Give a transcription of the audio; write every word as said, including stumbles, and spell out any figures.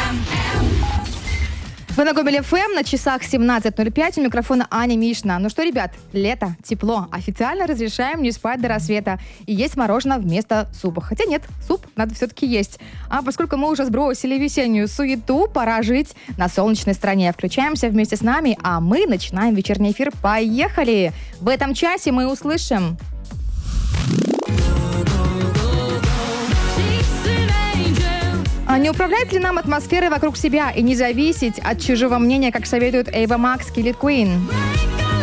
Вы на Гомель эф эм, на часах семнадцать ноль пять, у микрофона Аня Мишна. Ну что, ребят, лето, тепло, официально разрешаем не спать до рассвета и есть мороженое вместо супа. Хотя нет, суп надо все-таки есть. А поскольку мы уже сбросили весеннюю суету, пора жить на солнечной стороне. Включаемся вместе с нами, а мы начинаем вечерний эфир. Поехали! В этом часе мы услышим... А не управляет ли нам атмосферой вокруг себя и не зависеть от чужого мнения, как советует Эйва Макс, Kill It Queen?